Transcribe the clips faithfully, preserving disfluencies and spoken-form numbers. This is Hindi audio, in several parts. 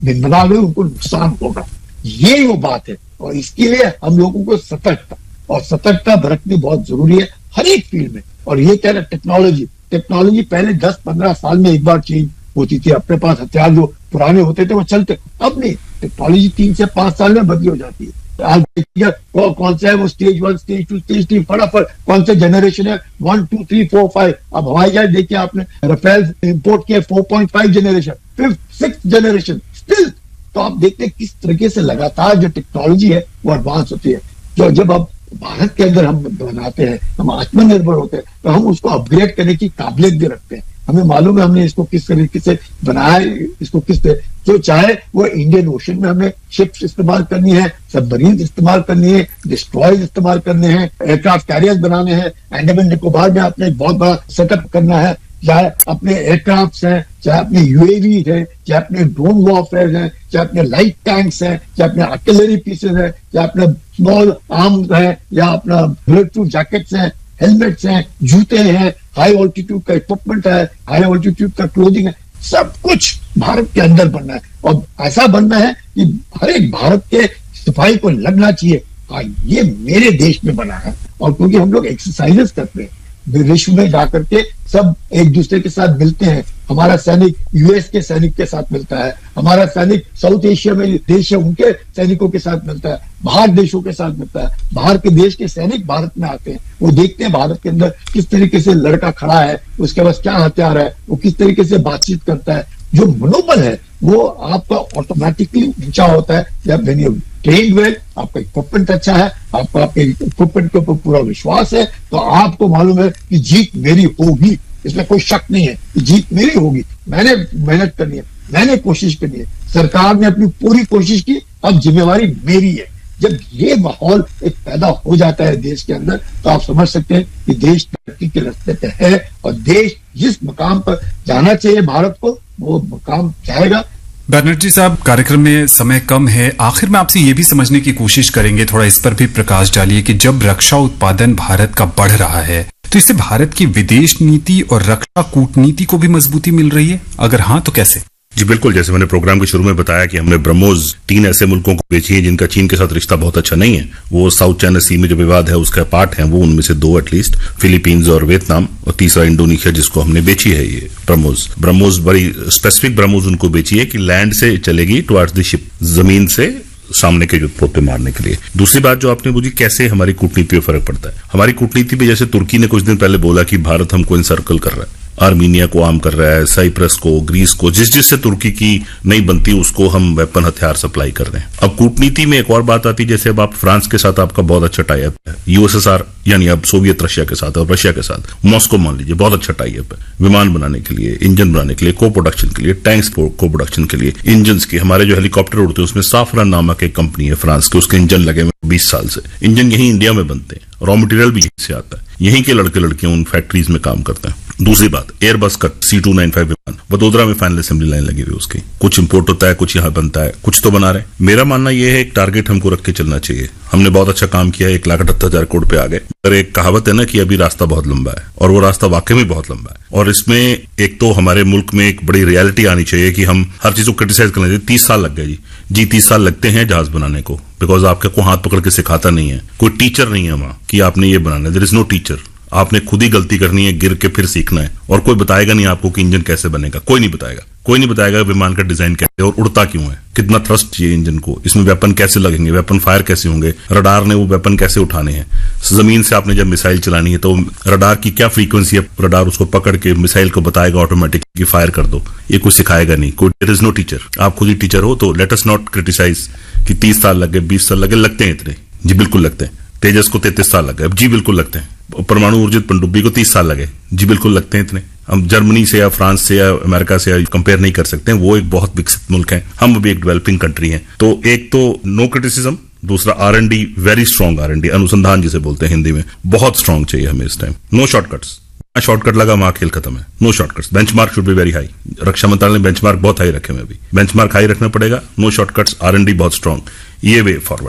बना गए उनको नुकसान होगा। ये वो बात है, और इसके लिए हम लोगों को सतर्कता और सतर्कता बरतनी बहुत जरूरी है हर एक फील्ड में। और ये कह रहे टेक्नोलॉजी टेक्नोलॉजी पहले दस पंद्रह साल में एक बार चेंज होती थी, अपने पास हथियार जो पुराने होते थे वो चलते, अब नहीं, टेक्नोलॉजी तीन से पांच साल में बदली हो जाती है। आज देखिए कौन, कौन सा है वो stage one stage two stage three, फटाफट कौन से जनरेशन है one two three four five. अब हवाई जहाज देखिए आपने राफेल इंपोर्ट किया four point five generation, fifth six generation still. तो आप देखते हैं किस तरीके से लगातार जो टेक्नोलॉजी है वो एडवांस होती है। जो जब अब भारत के अंदर हम बनाते हैं, हम आत्मनिर्भर होते हैं, तो हम उसको अपग्रेड करने की काबिलियत भी रखते हैं। हमें मालूम है हमने इसको किस तरीके से बनाया है, इसको किस तरह, जो चाहे वो इंडियन ओशन में हमें शिप्स इस्तेमाल करनी है, सबमरीन इस्तेमाल करनी है, डिस्ट्रॉयर्स इस्तेमाल करने हैं, एयरक्राफ्ट कैरियर्स बनाने हैं, अंडमान निकोबार में अपने एक बहुत बड़ा सेटअप करना है, चाहे अपने एयरक्राफ्ट हैं, चाहे अपने यूएवी है, चाहे अपने ड्रोन वॉरफेयर हैं, चाहे अपने लाइट टैंक्स हैं, चाहे अपने आर्टिलरी पीसेस हैं, चाहे अपने स्मॉल आर्म्स हैं, या अपना बुलेट प्रूफ जैकेट्स हैं, हेलमेट्स हैं, जूते हैं, हाई ऑल्टीट्यूड का इक्विपमेंट है, हाई ऑल्टीट्यूड का क्लोथिंग है, सब कुछ भारत के अंदर बनना है। और ऐसा बनना है कि हर एक भारत के सिपाही को लगना चाहिए हाँ ये मेरे देश में बना है। और क्योंकि हम लोग एक्सरसाइजेस करते हैं विश्व में जाकर के, सब एक दूसरे के साथ मिलते हैं, हमारा सैनिक यूएस के सैनिक के साथ मिलता है, हमारा सैनिक साउथ एशिया में देश है उनके सैनिकों के साथ मिलता है, बाहर देशों के साथ मिलता है, बाहर के देश के सैनिक भारत में आते हैं, वो देखते हैं भारत के अंदर किस तरीके से लड़का खड़ा है, उसके पास क्या हथियार है, वो किस तरीके से बातचीत करता है। जो मनोबल है वो आपका ऑटोमेटिकली ऊंचा होता है जब वेन यू ट्रेन वेल, आपका इक्विपमेंट अच्छा है, आपको आपके इक्विपमेंट के ऊपर पूरा विश्वास है, तो आपको मालूम है कि जीत मेरी होगी, इसमें कोई शक नहीं है कि जीत मेरी होगी। मैंने मेहनत करनी है, मैंने कोशिश करनी है, सरकार ने अपनी पूरी कोशिश की, अब जिम्मेवारी मेरी है। जब ये माहौल एक पैदा हो जाता है देश के अंदर, तो आप समझ सकते हैं कि देश तरक्की के रास्ते पे है, और देश जिस मकाम पर जाना चाहिए भारत को वो मकाम जाएगा। बैनर्जी साहब, कार्यक्रम में समय कम है, आखिर में आपसे ये भी समझने की कोशिश करेंगे, थोड़ा इस पर भी प्रकाश डालिए कि जब रक्षा उत्पादन भारत का बढ़ रहा है तो इससे भारत की विदेश नीति और रक्षा कूटनीति को भी मजबूती मिल रही है, अगर हाँ तो कैसे? जी बिल्कुल, जैसे मैंने प्रोग्राम के शुरू में बताया कि हमने ब्रह्मोस तीन ऐसे मुल्कों को बेची है जिनका चीन के साथ रिश्ता बहुत अच्छा नहीं है, वो साउथ चाइना सी में जो विवाद है उसका पार्ट है, वो उनमें से दो एटलीस्ट, फिलीपींस और वियतनाम, और तीसरा इंडोनेशिया जिसको हमने बेची है ये ब्रह्मोस। ब्रह्मोस बड़ी स्पेसिफिक ब्रह्मोस उनको बेची है कि लैंड से चलेगी टुवर्ड्स द शिप, जमीन से सामने के युद्धपोत पे मारने के लिए। दूसरी बात जो आपने पूछी कैसे हमारी कूटनीति पे फर्क पड़ता है, हमारी कूटनीति पे जैसे तुर्की ने कुछ दिन पहले बोला कि भारत हमको इनसर्कल कर रहा है, आर्मीनिया को आर्म कर रहा है, साइप्रस को, ग्रीस को, जिस जिससे तुर्की की नहीं बनती उसको हम वेपन हथियार सप्लाई कर रहे हैं। अब कूटनीति में एक और बात आती है, जैसे अब आप फ्रांस के साथ आपका बहुत अच्छा टाई अप है, यूएसएसआर यानी अब सोवियत रशिया के साथ और रशिया के साथ मॉस्को मान लीजिए बहुत अच्छा टाई अप है, विमान बनाने के लिए, इंजन बनाने के लिए, को प्रोडक्शन के लिए, टैंक्स को प्रोडक्शन के लिए, इंजन की, हमारे जो हेलीकॉप्टर उड़ते हैं उसमें साफरान नामक एक कंपनी है फ्रांस के, उसके इंजन लगे हुए बीस साल से, इंजन यही इंडिया में बनते हैं, रॉ मटेरियल भी यहीं से आता है, यहीं के लड़के लड़कियां उन फैक्ट्रीज में काम करते हैं। दूसरी बात, एयरबस का सी टू नाइन फाइव विमान वडोदरा में फाइनल असेंबली लाइन लगी हुई, उसकी कुछ इंपोर्ट होता है, कुछ यहाँ बनता है, कुछ तो बना रहे। मेरा मानना यह है एक टारगेट हमको रख के चलना चाहिए। हमने बहुत अच्छा काम किया, एक लाख अठहत्तर हजार करोड़ पे आ गए, पर एक कहावत है ना कि अभी रास्ता बहुत लंबा है, और वो रास्ता वाकई में बहुत लंबा है। और इसमें एक तो हमारे मुल्क में एक बड़ी रियलिटी आनी चाहिए कि हम हर चीज को क्रिटिसाइज करना चाहिए। तीस साल लग गए जी जी तीस साल लगते हैं जहाज बनाने को, बिकॉज आपके को हाथ पकड़ के सिखाता नहीं है, कोई टीचर नहीं है वहां कि आपने ये बनाना है, देयर इज नो टीचर, आपने खुद ही गलती करनी है, गिर के फिर सीखना है, और कोई बताएगा नहीं आपको कि इंजन कैसे बनेगा, कोई नहीं बताएगा, कोई नहीं बताएगा विमान का डिजाइन कैसे और उड़ता क्यों है, कितना थ्रस्ट चाहिए इंजन को, इसमें वेपन कैसे लगेंगे, वेपन फायर कैसे होंगे, रडार ने वो वेपन कैसे उठाने हैं, जमीन से आपने जब मिसाइल चलानी है तो रडार की क्या फ्रीक्वेंसी है, रडार उसको पकड़ के मिसाइल को बताएगा ऑटोमेटिकली फायर कर दो, ये कोई सिखाएगा नहीं, कोई, देयर इज नो टीचर, आप खुद ही टीचर हो। तो लेट अस नॉट क्रिटिसाइज कि तीस साल लगे, बीस साल लगे, लगते हैं इतने, जी बिल्कुल लगते हैं। तेजस को तैंतीस साल लगे, जी बिल्कुल लगते हैं। परमाणु ऊर्जित पनडुब्बी को तीस साल लगे, जी बिल्कुल लगते हैं इतने। हम जर्मनी से या फ्रांस से या अमेरिका से कंपेयर नहीं कर सकते हैं, वो एक बहुत विकसित मुल्क है, हम अभी एक डेवलपिंग कंट्री हैं। तो एक तो नो क्रिटिसिज्म, दूसरा are and D, very strong are and D, अनुसंधान जिसे बोलते हैं हिंदी में, बहुत स्ट्रॉन्ग चाहिए हमें इस टाइम। नो शॉर्टकट्स, शॉर्टकट लगा वहां खेल खत्म है, no shortcuts. Benchmark should be very high, रक्षा मंत्रालय ने बेंचमार्क बहुत हाई रखे हुए, अभी बेंचमार्क हाई रखना पड़ेगा। No shortcuts, are and D बहुत स्ट्रॉन्ग, ये वे फॉरवर्ड है।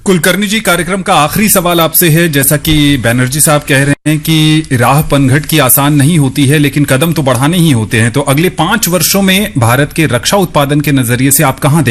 कुलकर्णी जी, कार्यक्रम का आखिरी सवाल आपसे है। जैसा कि बैनर्जी साहब कह रहे हैं कि राह पनघट की आसान नहीं होती है, लेकिन कदम तो बढ़ाने ही होते हैं। तो अगले पांच वर्षों में भारत के रक्षा उत्पादन के नजरिए से आप कहां